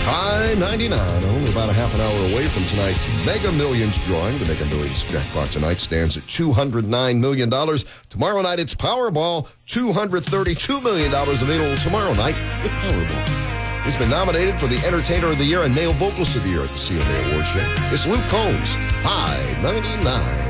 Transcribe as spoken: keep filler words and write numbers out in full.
High ninety-nine, only about a half an hour away from tonight's Mega Millions drawing. The Mega Millions jackpot tonight stands at two hundred nine million dollars. Tomorrow night, it's Powerball, two hundred thirty-two million dollars available tomorrow night with Powerball. He's been nominated for the Entertainer of the Year and Male Vocalist of the Year at the C M A Awards show. It's Luke Combs, High ninety-nine.